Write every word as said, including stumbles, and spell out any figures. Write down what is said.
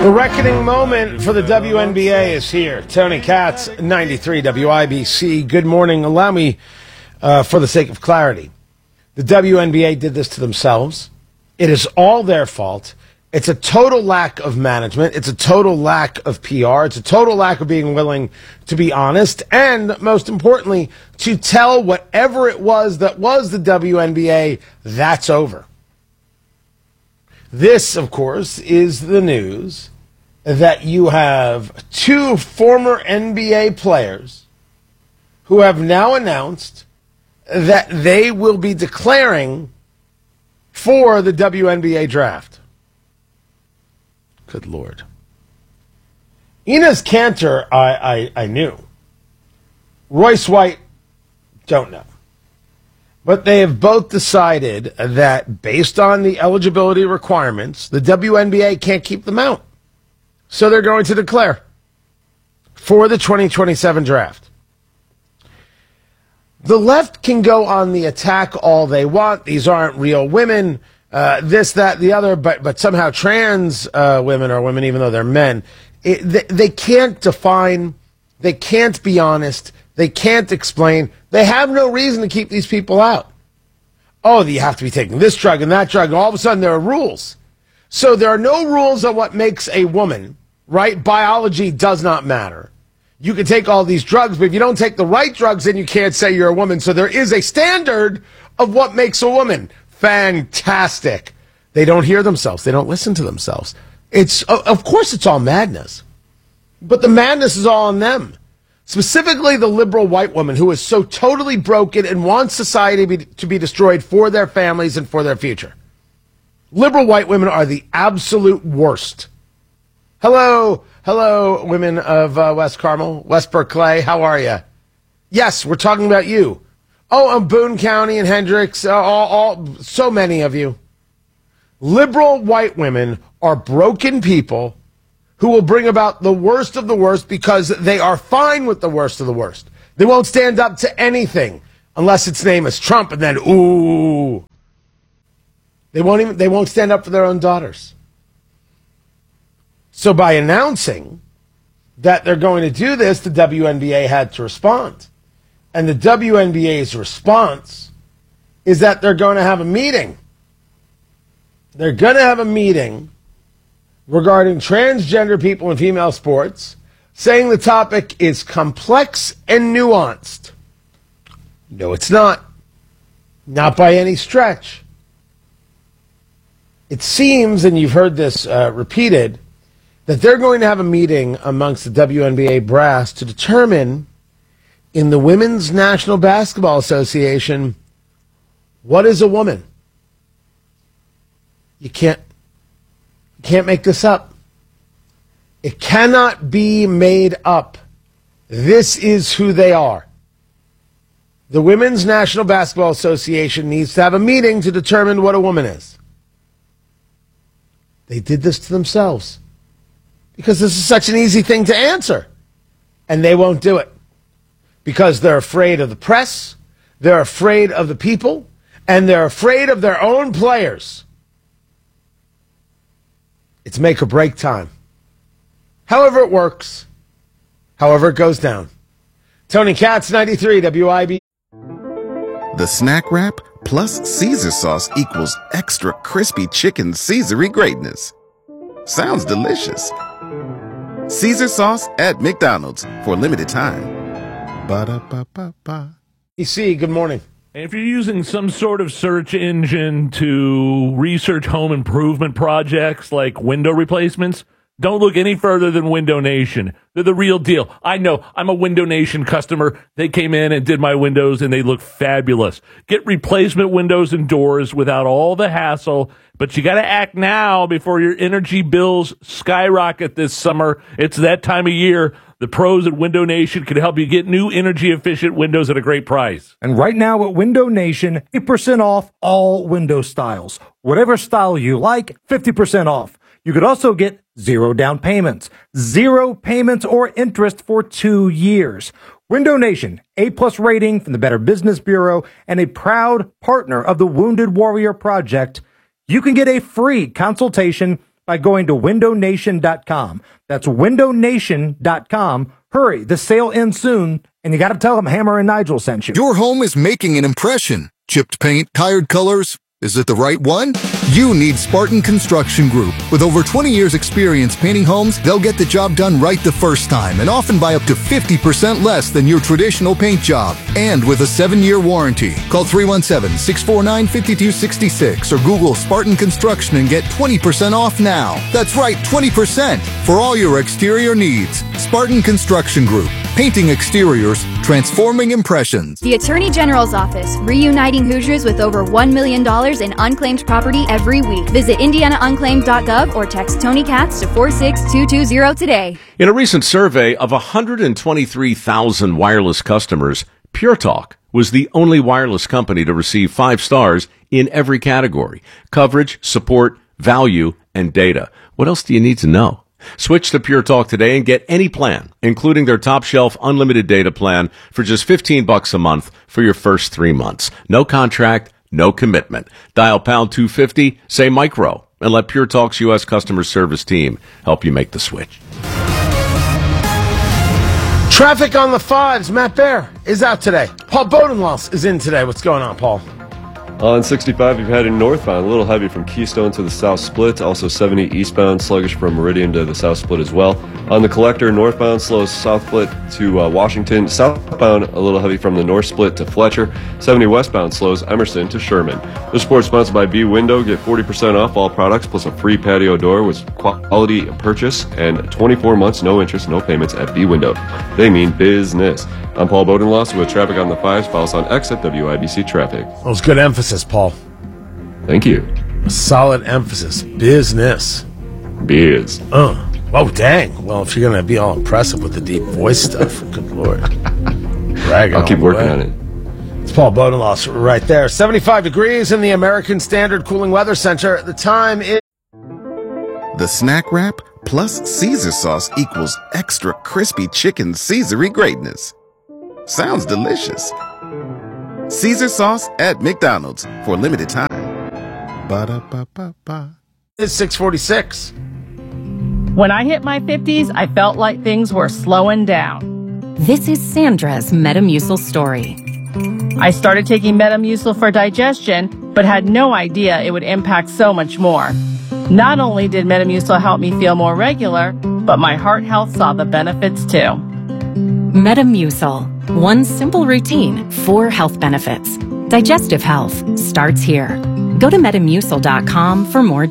The reckoning moment for the W N B A is here. Tony Katz, ninety-three W I B C. Good morning. Allow me, uh, for the sake of clarity, the W N B A did this to themselves. It is all their fault. It's a total lack of management. It's a total lack of P R. It's a total lack of being willing to be honest. And most importantly, to tell whatever it was that was the W N B A, that's over. This, of course, is the news that you have two former N B A players who have now announced that they will be declaring for the W N B A draft. Good Lord. Enes Kanter, I, I, I knew. Royce White, don't know. But they have both decided that based on the eligibility requirements, the W N B A can't keep them out. So they're going to declare for the twenty twenty-seven draft. The left can go on the attack all they want. These aren't real women, uh, this, that, the other, but, but somehow trans uh, women are women even though they're men. It, they, they can't define, they can't be honest, they can't explain. They have no reason to keep these people out. Oh, you have to be taking this drug and that drug, and all of a sudden there are rules. So there are no rules on what makes a woman, right? Biology does not matter. You can take all these drugs, but if you don't take the right drugs, then you can't say you're a woman. So there is a standard of what makes a woman. Fantastic. They don't hear themselves. They don't listen to themselves. It's, of course, it's all madness. But the madness is all on them. Specifically the liberal white woman who is so totally broken and wants society to be, to be destroyed for their families and for their future. Liberal white women are the absolute worst. Hello, hello, women of uh, West Carmel, West Berkeley, how are you? Yes, we're talking about you. Oh, um, Boone County and Hendricks, uh, all, all, so many of you. Liberal white women are broken people who will bring about the worst of the worst because they are fine with the worst of the worst. They won't stand up to anything unless its name is Trump, and then, ooh. They won't even, they won't stand up for their own daughters. So by announcing that they're going to do this, the W N B A had to respond. And the W N B A's response is that they're going to have a meeting. They're going to have a meeting regarding transgender people in female sports, saying the topic is complex and nuanced. No, it's not. Not by any stretch. It seems, and you've heard this uh, repeated, that they're going to have a meeting amongst the W N B A brass to determine in the Women's National Basketball Association what is a woman. You can't You can't make this up. It cannot be made up. This is who they are. The Women's National Basketball Association needs to have a meeting to determine what a woman is. They did this to themselves because this is such an easy thing to answer. And they won't do it because they're afraid of the press, they're afraid of the people, and they're afraid of their own players. It's make or break time. However it works, however it goes down. Tony Katz, ninety-three W I B. The snack wrap plus Caesar sauce equals extra crispy chicken Caesar-y greatness. Sounds delicious. Caesar sauce at McDonald's for a limited time. Ba-da-ba-ba-ba. E C, good morning. If you're using some sort of search engine to research home improvement projects like window replacements, don't look any further than Window Nation. They're the real deal. I know. I'm a Window Nation customer. They came in and did my windows, and they look fabulous. Get replacement windows and doors without all the hassle, but you got to act now before your energy bills skyrocket this summer. It's that time of year. The pros at Window Nation can help you get new energy-efficient windows at a great price. And right now at Window Nation, fifty percent off all window styles. Whatever style you like, fifty percent off. You could also get zero down payments, zero payments or interest for two years. Window Nation, A-plus rating from the Better Business Bureau, and a proud partner of the Wounded Warrior Project. You can get a free consultation by going to window nation dot com. That's window nation dot com. Hurry, the sale ends soon, and you got to tell them Hammer and Nigel sent you. Your home is making an impression. Chipped paint, tired colors. Is it the right one? You need Spartan Construction Group. With over twenty years experience painting homes, they'll get the job done right the first time and often by up to fifty percent less than your traditional paint job. And with a seven-year warranty. Call three one seven, six four nine, five two six six or Google Spartan Construction and get twenty percent off now. That's right, twenty percent for all your exterior needs. Spartan Construction Group. Painting exteriors, transforming impressions. The Attorney General's Office, reuniting Hoosiers with over one million dollars in unclaimed property every week. Visit indiana unclaimed dot gov or text Tony Katz to four six two two zero today. In a recent survey of one hundred twenty-three thousand wireless customers, Pure Talk was the only wireless company to receive five stars in every category: coverage, support, value, and data. What else do you need to know? Switch to Pure Talk today and get any plan, including their top shelf unlimited data plan for just fifteen bucks a month for your first three months. No contract, no commitment. Dial pound two fifty, say micro, and let Pure Talk's U S customer service team help you make the switch. Traffic on the fives. Matt Bear is out today. Paul Bodenloss is in today. What's going on, Paul? On sixty-five, you're heading northbound, a little heavy from Keystone to the South Split. Also seventy eastbound, sluggish from Meridian to the South Split as well. On the Collector, northbound, slow South Split to uh, Washington. Southbound, a little heavy from the North Split to Fletcher. seventy westbound, slows Emerson to Sherman. This report is sponsored by B Window. Get forty percent off all products plus a free patio door with quality purchase and twenty-four months, no interest, no payments at B Window. They mean business. I'm Paul Bodenloss with Traffic on the Fives. Follow us on X at W I B C Traffic. That was good emphasis, Paul. Thank you. Solid emphasis. Business. Biz. Oh, whoa, dang. Well, if you're going to be all impressive with the deep voice stuff, good Lord. Bragging I'll keep working way. on it. It's Paul Bodenloss right there. seventy-five degrees in the American Standard Cooling Weather Center. The time is... The Snack Wrap plus Caesar sauce equals extra crispy chicken Caesar-y greatness. Sounds delicious. Caesar sauce at McDonald's for a limited time. Ba-da-ba-ba-ba. It's six forty-six. When I hit my fifties, I felt like things were slowing down. This is Sandra's Metamucil story. I started taking Metamucil for digestion, but had no idea it would impact so much more. Not only did Metamucil help me feel more regular, but my heart health saw the benefits too. Metamucil. One simple routine, four health benefits. Digestive health starts here. Go to metamucil dot com for more